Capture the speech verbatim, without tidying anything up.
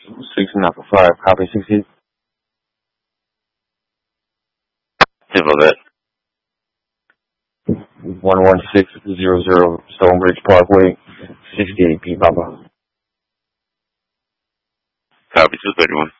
six nine four five, copy sixty. Simple that. one one six zero zero Stonebridge Parkway, sixty-eight P Papa. Copy two thirty-one.